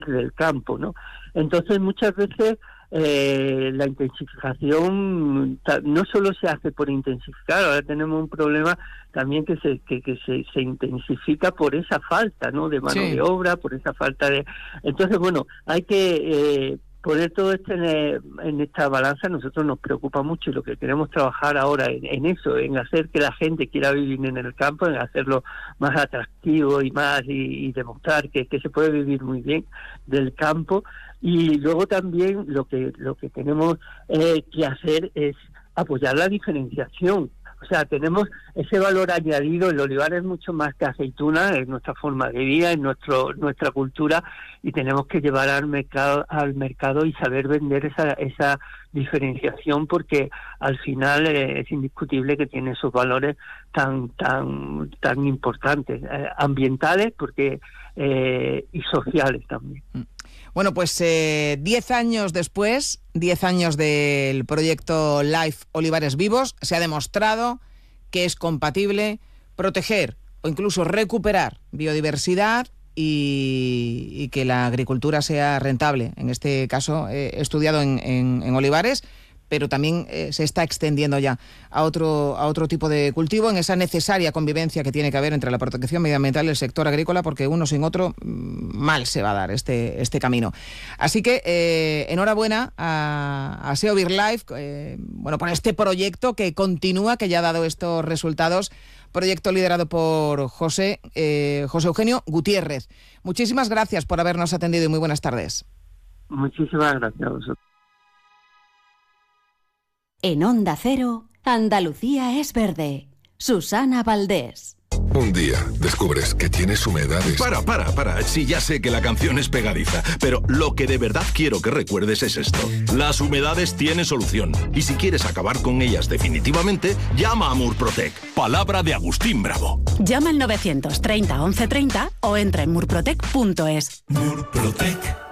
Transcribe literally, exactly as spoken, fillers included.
del campo, ¿no? Entonces muchas veces eh, la intensificación no solo se hace por intensificar, ahora tenemos un problema también que se que, que se, se intensifica por esa falta, ¿no?, de mano sí. de obra, por esa falta de... Entonces, bueno, hay que eh, poner todo esto en, en esta balanza. Nosotros nos preocupa mucho y lo que queremos trabajar ahora en, en eso, en hacer que la gente quiera vivir en el campo, en hacerlo más atractivo y más y, y demostrar que, que se puede vivir muy bien del campo. Y luego también lo que lo que tenemos eh, que hacer es apoyar la diferenciación. O sea, tenemos ese valor añadido. El olivar es mucho más que aceituna, es nuestra forma de vida, es nuestro nuestra cultura, y tenemos que llevar al mercado al mercado y saber vender esa esa diferenciación, porque al final eh, es indiscutible que tiene esos valores tan tan tan importantes, eh, ambientales, porque eh, y sociales también. Bueno, pues eh, diez años después, diez años del proyecto Life Olivares Vivos, se ha demostrado que es compatible proteger o incluso recuperar biodiversidad y, y que la agricultura sea rentable. En este caso, eh, he estudiado en, en, en olivares, pero también eh, se está extendiendo ya a otro, a otro tipo de cultivo, en esa necesaria convivencia que tiene que haber entre la protección medioambiental y el sector agrícola, porque uno sin otro mal se va a dar este, este camino. Así que eh, enhorabuena a, a SEO BirdLife, eh, bueno, por este proyecto que continúa, que ya ha dado estos resultados, proyecto liderado por José, eh, José Eugenio Gutiérrez. Muchísimas gracias por habernos atendido y muy buenas tardes. Muchísimas gracias a vosotros. En Onda Cero, Andalucía es verde. Susana Valdés. Un día descubres que tienes humedades. Para, para, para. Sí, ya sé que la canción es pegadiza, pero lo que de verdad quiero que recuerdes es esto. Las humedades tienen solución. Y si quieres acabar con ellas definitivamente, llama a Murprotec. Palabra de Agustín Bravo. Llama al novecientos treinta once treinta o entra en murprotec punto es. Murprotec.